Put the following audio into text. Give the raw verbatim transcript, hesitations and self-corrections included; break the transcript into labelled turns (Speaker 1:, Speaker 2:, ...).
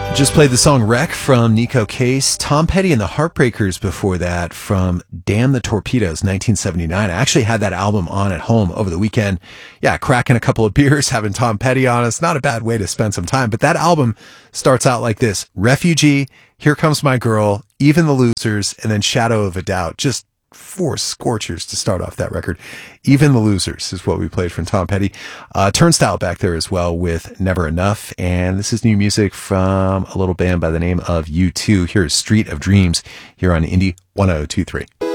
Speaker 1: Just played the song Wreck from Nico Case. Tom Petty and the Heartbreakers before that from Damn the Torpedoes, nineteen seventy-nine. I actually had that album on at home over the weekend. Yeah, cracking a couple of beers, having Tom Petty on. It's not a bad way to spend some time. But that album starts out like this. Refugee, Here Comes My Girl, Even the Losers, and then Shadow of a Doubt. Just four scorchers to start off that record. Even the Losers is what we played from Tom Petty. Uh, Turnstile back there as well with Never Enough. And this is new music from a little band by the name of U two. Here is Street of Dreams here on Indie one oh two three.